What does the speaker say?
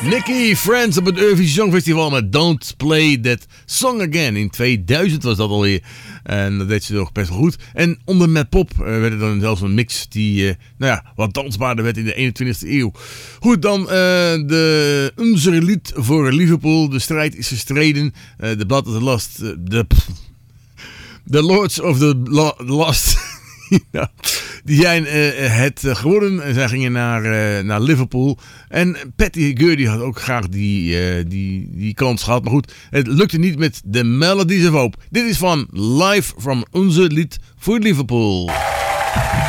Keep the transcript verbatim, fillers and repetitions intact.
Nicky Friends op het Eurovisie Songfestival met Don't Play That Song Again. In tweeduizend was dat alweer. En dat deed ze toch best wel goed. En onder Met Pop uh, werd het dan zelfs een mix die uh, nou ja, wat dansbaarder werd in de eenentwintigste eeuw. Goed, dan uh, de Onze lied voor Liverpool. De strijd is gestreden. Uh, de Blood of the Lost. Uh, de, the Lords of the lo- Lost. Ja, die zijn uh, het uh, geworden. En zij gingen naar, uh, naar Liverpool. En Patty Gurdy had ook graag die, uh, die, die kans gehad. Maar goed, het lukte niet met The Melodies of Hope. Dit is van Live from Onze lied voor Liverpool.